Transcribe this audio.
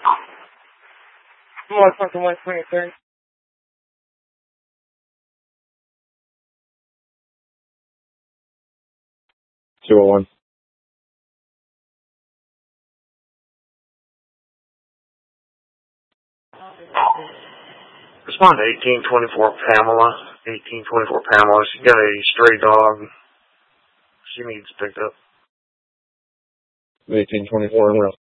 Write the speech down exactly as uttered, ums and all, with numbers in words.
One fucking one twenty-three. two oh one. Respond to eighteen twenty-four Pamela. eighteen twenty-four Pamela. She got a stray dog. She needs picked up. eighteen twenty-four in route.